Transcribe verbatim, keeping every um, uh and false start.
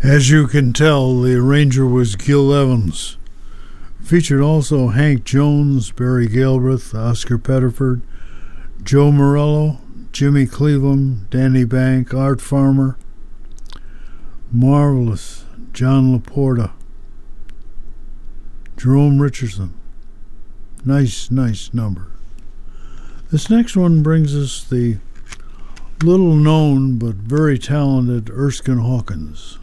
As you can tell, the arranger was Gil Evans. Featured also Hank Jones, Barry Galbraith, Oscar Pettiford, Joe Morello, Jimmy Cleveland, Danny Bank, Art Farmer, Marvelous, John Laporta, Jerome Richardson. Nice, nice number. This next one brings us the little known but very talented Erskine Hawkins.